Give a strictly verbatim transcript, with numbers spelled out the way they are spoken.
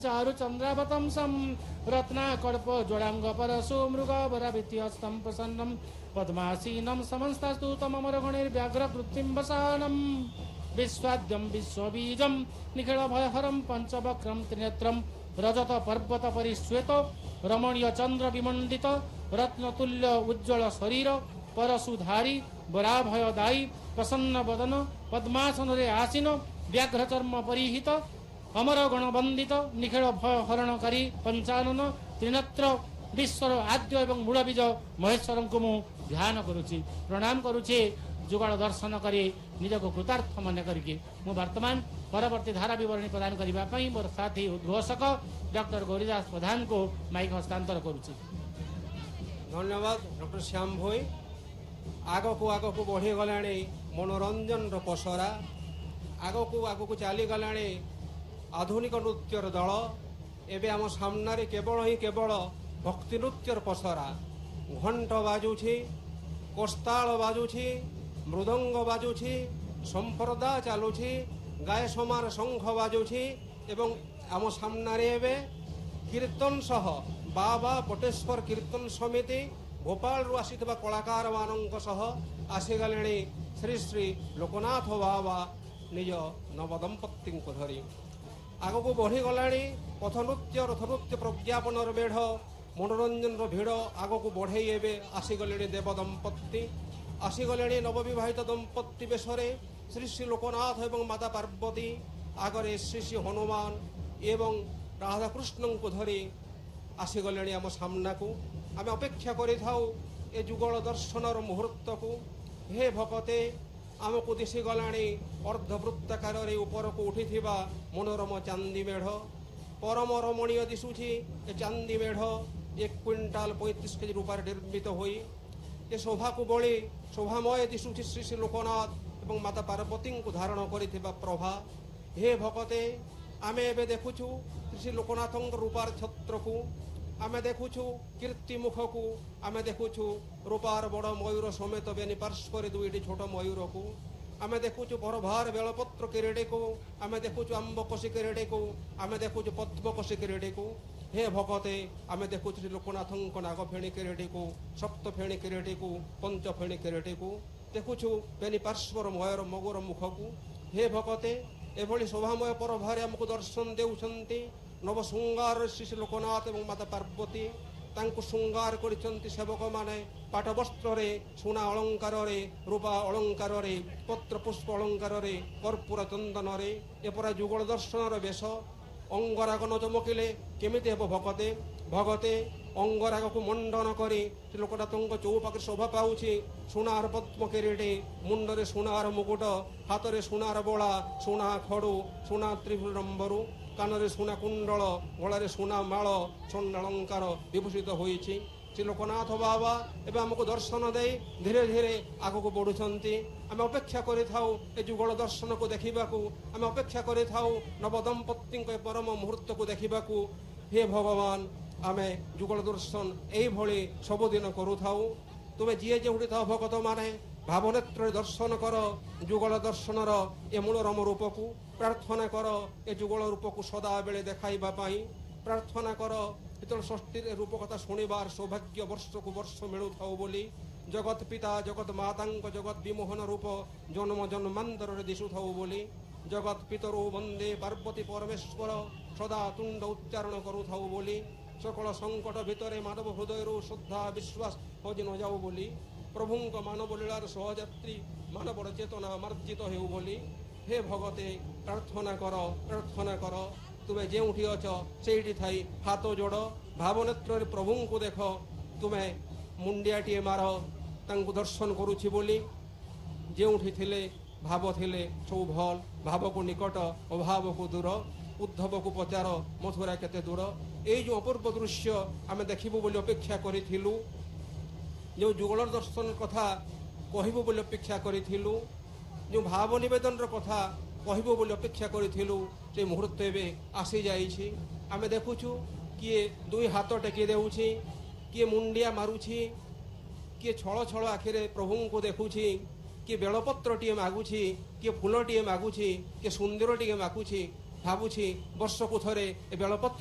चारु चंद्रावतंसं रत्नाकल्प जोड़ांग परशु मृग वराभित्यस्तं प्रसन्नं पद्मासीनं समस्तस्तु तममरगणैर्व्याघ्र कृत्रिं वसानं विश्वाद्यं विश्वबीजं निखिल भयहरं पंचवक्रं त्रिनेत्रं रजत पर्वत परिश्वेत रमणीय चंद्र विमंडित रत्नतुल्य उज्ज्वल शरीर परशुधारी वराभयदायी प्रसन्न वदन पद्मासन रे आसीन व्याघ्र चर्म परिहित अमर गण वंदित निखिल भय हरणकारी पंचानन त्रिनेत्र विश्वर आद्य एवं मूल बीज महेश्वर को मु ध्यान करुच्ची प्रणाम करुच्ची जुगल दर्शन करी निजक कृतार्थ मन करके मु वर्तमान परवर्ती धारा विवरणी प्रदान करने मोर साथी उद्घोषक डॉक्टर गौरीदास प्रधान को माइक हस्तांतर करुच्ची। धन्यवाद डॉक्टर श्याम भोई। आग को आग को बढ़ी गला मनोरंजन पसरा आग को आग को चली गला आधुनिक नृत्यर दल एवं आम सामने केवल ही केवल भक्ति नृत्यर पसरा घंट बाजुछि कोस्ताल बाजुछि मृदंग बाजुछि संप्रदा चलुछि गाय समार शंख बाजुछि एवं आम सामने एवं कीर्तन सह बाबा पटेश्वर कीर्तन समिति भोपाल रु आसीथिबा कलाकार मानक सह आसीगले श्री श्री लोकनाथ बाबा निज नवदंपति को धरी आग को बढ़ी गला पथ नृत्य रथ नृत्य प्रज्ञापन मेढ़ मनोरंजन भिड़ आग को बढ़ई एवं आसीगले देव दंपति आसीगले नवविवाहित दंपति बेशरे श्री श्री लोकनाथ एवं माता पार्वती आगरे श्री श्री हनुमान एवं राधाकृष्ण को धरी आसीगले आम सामना को आम अपेक्षा करिथाउ ए जुगल दर्शनर मुहूर्त को हे भगते आमको दिशी गला अर्धवृत्ताकार ऊपर को उठी मनोरम चांदी मेढ़ परम रमणीय दिशुची ए चांदी मेढ़ एक क्विंटाल पैंतीस केजी रूपार निर्मित होई ए शोभा को बड़ी शोभामय दिशुची श्री श्री लोकनाथ एवं माता पार्वती को धारण करिथिबा प्रभा हे भगते आमे एबे देखुछु श्री श्री लोकनाथ रूपार छत्र को आमे देखुछु कीर्ति मुख को आमे देखुछु रूपार बड़ मयूर समेत बेनी पार्श्वर दुईटी छोट मयूर को आमे देखुछु भरभार बेलपत्र किरीटी को आमे देखुछु आंब कषि किरीटी को आमे देखुछु पद्म कषि किरीटी को हे भगते आमे देखुछु लोकनाथ नाग फेणी किरीटी को सप्त फेणी किरीटी को पंच फेणी किरीटी को देखुछु बेनी पार्श्वर मयूर मगुर मुख को हे भगते एभली शोभामय परभार आमको दर्शन देउछन्ति नव श्रृंगार श्री श्री लोकनाथ एवं माता पार्वती तांको श्रृंगार करिसंति सेवक माने पाट वस्त्र रे सुना अलंकार रे रूपा अलंकार रे पत्र पुष्प अलंकार रे कर्पूर चंदन रे एपरा जुगल दर्शनर वेश अंगराग न चमकिले केमिति हेब भगते भगते अंगराग को मंडन करी श्री लोकनाथ चौपाखे शोभा पाउछि सुनार पद्म किरीटी मुंडरे सुनार मुकुट हाथ रे सुनार बोला सुना खड़ू सुना त्रिभुरंबरू कानरे सुना कुंडल गलारे सुना माल स्वर्णालंकार विभूषित होइछि श्री लोकनाथ बाबा एवं आमको दर्शन दे धीरे धीरे आगको बढ़ुछंती आम अपेक्षा करिथाउ ए जुगल दर्शन को देखिबाकू आम अपेक्षा करिथाउ नवदंपति परम मुहूर्त को देखिबाकू हे भगवान आमे जुगल दर्शन एई भली सबुदिन करुथाउ तुमे जिए जेउठी थाओ भगत माने भावनेत्र दर्शन कर जुगल दर्शनर ए मूलरम रूप को प्रार्थना कर ए जुगल रूप को सदा बेले देखाइबा पाई प्रार्थना कर शीतल षष्ठी रूप कथा शुणिबार सौभाग्य वर्ष को वर्ष मिलू थाओ बोली जगत पिता जगत मातांक जगत विमोहन रूप जन्म जन्मांतर दिशु थाओ बोली जगत पितरो वंदे पार्वती परमेश्वर सदा तुंड उच्चारण करू थाओ बोली सकल संकट भितर मानव हृदय श्रद्धा विश्वास हजि न जाऊ बोली प्रभु मानव लीलार सहयात्री मानवर चेतना मार्जित हेउ बोली हे भगते प्रार्थना कर प्रार्थना कर तुमे जेउठी अछ सेठी थाई हाथ जोड़ भावनेत्र प्रभु को देख तुमे मुंडियाटीए मार तांको दर्शन करुछि बोली जेउठी थिले भाव थिले सब भल भाव को निकट अभाव को दूर उद्धव को पचार मथुरा केते दूर ये जो अपूर्व दृश्य आम देखबू बोली अपेक्षा करिथिलु जो जुगल दर्शन कथा कहबू बोली अपेक्षा करिथिलु जो भाव निवेदन कथा कहबू बोली अपेक्षा करिथिलु से मुहूर्त एवं आसी जाइछि आमे देखुछु किए दुई हाथ टेकी देउछि किए मुंडिया मारुछि किए छळ छळ आखिरे प्रभु को देखुछि किए बेलपत्र टीए मागुछि किए फूल टीए मागुछि किए सुंदर टीए मागुछि ଭାବୁଛି ବର୍ଷକୁ ଥରେ ଏ ବେଳପତ୍ର